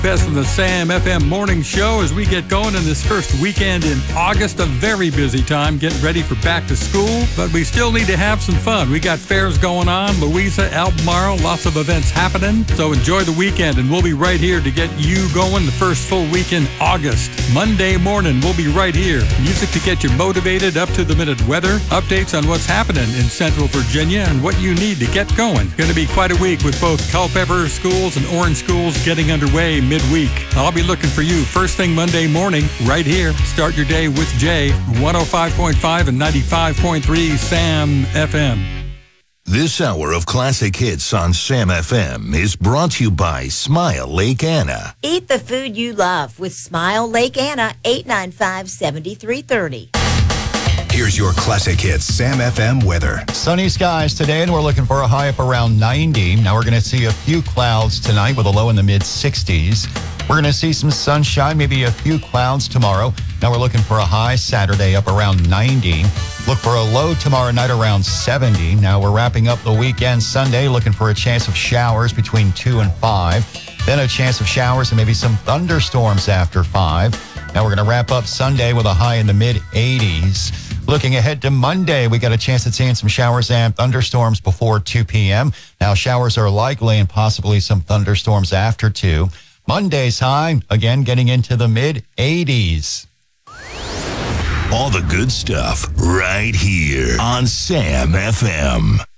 Best from the Sam FM Morning Show as we get going in this first weekend in August. A very busy time getting ready for back to school, but we still need to have some fun. We got fairs going on, Louisa, Albemarle, lots of events happening. So enjoy the weekend, and we'll be right here to get you going the first full week in August. Monday morning, we'll be right here. Music to get you motivated, up-to-the-minute weather, updates on what's happening in Central Virginia, and what you need to get going. Going to be quite a week with both Culpeper schools and Orange schools getting underway midweek. I'll be looking for you first thing Monday morning right here. Start your day with Jay, 105.5 and 95.3 Sam FM. This hour of classic hits on Sam FM is brought to you by Smile Lake Anna. Eat the food you love with Smile Lake Anna, 895-7330. Here's your classic hits Sam FM weather. Sunny skies today, and we're looking for a high up around 90. Now we're going to see a few clouds tonight with a low in the mid-60s. We're going to see some sunshine, maybe a few clouds tomorrow. Now we're looking for a high Saturday up around 90. Look for a low tomorrow night around 70. Now we're wrapping up the weekend Sunday, looking for a chance of showers between 2 and 5. Then a chance of showers and maybe some thunderstorms after 5. Now we're going to wrap up Sunday with a high in the mid-80s. Looking ahead to Monday, we got a chance at seeing some showers and thunderstorms before 2 p.m. Now showers are likely and possibly some thunderstorms after 2. Monday's high, again, getting into the mid-80s. All the good stuff right here on Sam FM.